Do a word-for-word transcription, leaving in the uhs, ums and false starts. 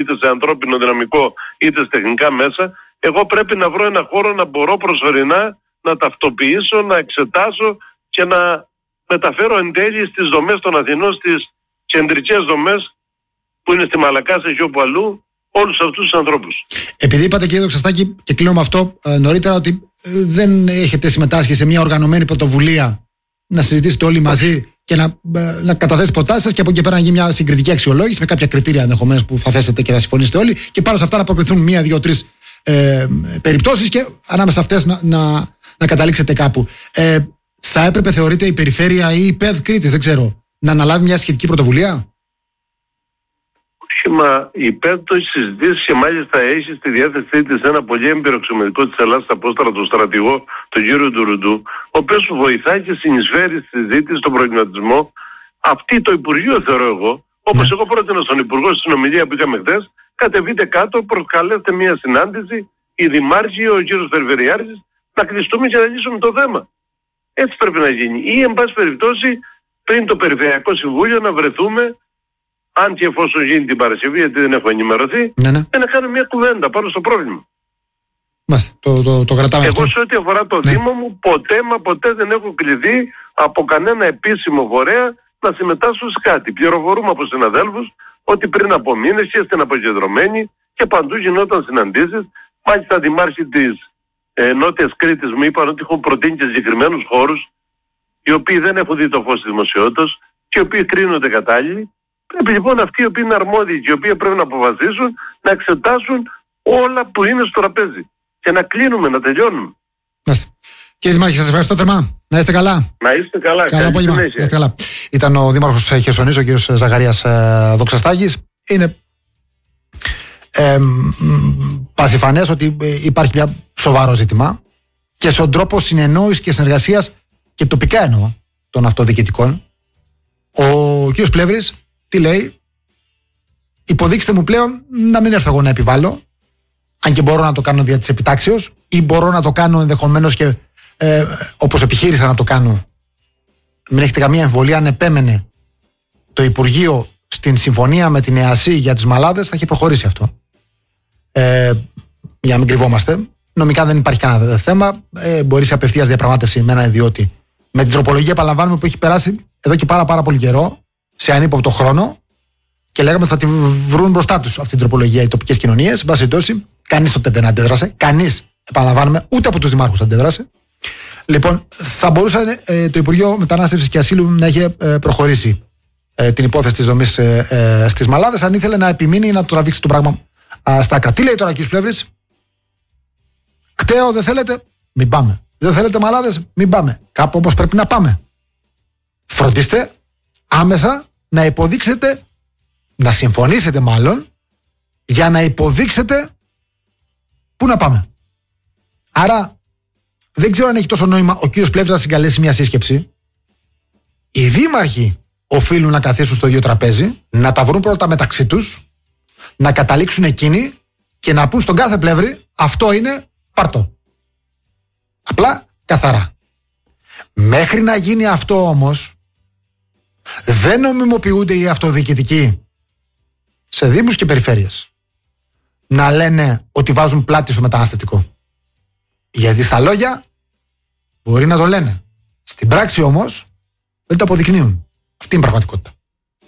είτε σε ανθρώπινο δυναμικό είτε σε τεχνικά μέσα, εγώ πρέπει να βρω ένα χώρο να μπορώ προσωρινά να ταυτοποιήσω, να εξετάσω και να μεταφέρω εν τέλει στις δομές των Αθηνών, στις κεντρικές δομές που είναι στη Μαλακάσα και όπου αλλού, όλους αυτούς τους ανθρώπους. Επειδή είπατε, κύριε Δοξαστάκη, και κλείνω με αυτό ε, νωρίτερα, ότι ε, δεν έχετε συμμετάσχει σε μια οργανωμένη πρωτοβουλία να συζητήσετε όλοι μαζί και να, ε, να καταθέσετε προτάσεις σας και από εκεί πέρα να γίνει μια συγκριτική αξιολόγηση με κάποια κριτήρια ενδεχομένως που θα θέσετε και θα συμφωνήσετε όλοι, και πάνω σε αυτά να προκριθούν μία, δύο, τρεις ε, περιπτώσεις και ανάμεσα αυτές να, να, να καταλήξετε κάπου. Ε, θα έπρεπε, θεωρείτε, η Περιφέρεια ή η ΠΕΔ Κρήτης, δεν ξέρω, να αναλάβει μια σχετική πρωτοβουλία? Μα η ΠΕΔ το έχει συζητήσει και μάλιστα έχει στη διάθεσή της ένα πολύ έμπειρο εξωματικό της Ελλάδας Απόστρα, τον στρατηγό, τον κύριο Ντουρουντού, ο οποίος βοηθάει και συνεισφέρει στη συζήτηση, στον προβληματισμό. Αυτή το Υπουργείο, θεωρώ εγώ, όπως εγώ πρότεινα στον Υπουργό στη συνομιλία που είχαμε χθες, κατεβείτε κάτω, προκαλέστε μια συνάντηση, οι δημάρχοι, ο κύριος Περιφερειάρχης, να κλειστούμε και να λύσουμε το θέμα. Έτσι πρέπει να γίνει. Ή, εν πάση περιπτώσει, πριν το Περιφερειακό Συμβούλιο να βρεθούμε, αν και εφόσον γίνει την Παρασκευή, γιατί δεν έχω ενημερωθεί, ναι, ναι. και να κάνουμε μια κουβέντα πάνω στο πρόβλημα. Μάλιστα, το, το, το κρατάμε Εγώ αυτό. σε ό,τι αφορά το ναι. Δήμο μου, ποτέ μα ποτέ δεν έχω κληθεί από κανένα επίσημο φορέα να συμμετάσχω σε κάτι. Πληροφορούμε από συναδέλφους ότι πριν από μήνες και στην αποκεντρωμένη και παντού γινόταν συναντήσεις. Μάλιστα δημάρχοι της ε, Νότιας Κρήτης μου είπαν ότι έχουν προτείνει και συγκεκριμένους χώρους, οι οποίοι δεν έχουν δει το φως της δημοσιότητας και οι οποίοι κρίνονται κατάλληλοι. Πρέπει λοιπόν αυτοί οι οποίοι είναι αρμόδιοι και οι οποίοι πρέπει να αποφασίσουν να εξετάσουν όλα που είναι στο τραπέζι και να κλείνουμε, να τελειώνουμε. Μάλιστα. Κύριε Δημάρχη, σας ευχαριστώ θερμά. Να είστε καλά. Να είστε καλά. Καλό απόγευμα. Να είστε καλά. Ήταν ο Δήμαρχος Χερσονήσου, ο κύριος Ζαχαρίας ε, Δοξαστάκης. Είναι ε, πασιφανές ότι υπάρχει μια σοβαρό ζήτημα και στον τρόπο συνεννόησης και συνεργασίας και τοπικά εννοώ των αυτοδιοικητικών. Ο κύριος Πλεύρης τι λέει? Υποδείξτε μου πλέον να μην έρθω εγώ να επιβάλλω, αν και μπορώ να το κάνω δια της επιτάξεως, ή μπορώ να το κάνω ενδεχομένως και ε, όπως επιχείρησα να το κάνω. Μην έχετε καμία εμβολία, αν επέμενε το Υπουργείο στην συμφωνία με την ΕΑΣΥ για τις μαλάδες, θα έχει προχωρήσει αυτό. Ε, για να μην κρυβόμαστε. Νομικά δεν υπάρχει κανένα θέμα. Ε, μπορεί σε απευθείας διαπραγμάτευση με ένα ιδιώτη. Με την τροπολογία, επαναλαμβάνουμε, που έχει περάσει εδώ και πάρα, πάρα πολύ καιρό, σε ανύποπτο χρόνο, και λέγαμε ότι θα τη βρουν μπροστά τους αυτή την τροπολογία οι τοπικές κοινωνίες. Εν πάση περιπτώσει, κανείς τότε δεν αντέδρασε. Κανείς, επαναλαμβάνουμε, ούτε από τους δημάρχους αντέδρασε. Λοιπόν, θα μπορούσε ε, το Υπουργείο Μετανάστευσης και Ασύλου να είχε ε, προχωρήσει ε, την υπόθεση της δομής ε, ε, στις μαλάδες, αν ήθελε να επιμείνει ή να το τραβήξει το πράγμα ε, στα άκρα. Τι λέει τώρα ο κ. Πλεύρης? Κταίο δεν θέλετε, μην πάμε. Δεν θέλετε μαλάδες, μην πάμε. Κάπου όμως πρέπει να πάμε. Φροντίστε άμεσα να υποδείξετε, να συμφωνήσετε μάλλον, για να υποδείξετε πού να πάμε. Άρα δεν ξέρω αν έχει τόσο νόημα ο κύριος Πλεύρης να συγκαλέσει μια σύσκεψη. Οι δήμαρχοι οφείλουν να καθίσουν στο ίδιο τραπέζι, να τα βρουν πρώτα μεταξύ τους, να καταλήξουν εκείνοι και να πούν στον κάθε Πλεύρη αυτό είναι πάρτο. Απλά, καθαρά. Μέχρι να γίνει αυτό όμως, δεν νομιμοποιούνται οι αυτοδιοικητικοί σε δήμους και περιφέρειες να λένε ότι βάζουν πλάτη στο μεταναστευτικό. Γιατί στα λόγια μπορεί να το λένε. Στην πράξη όμως δεν το αποδεικνύουν. Αυτή είναι η πραγματικότητα.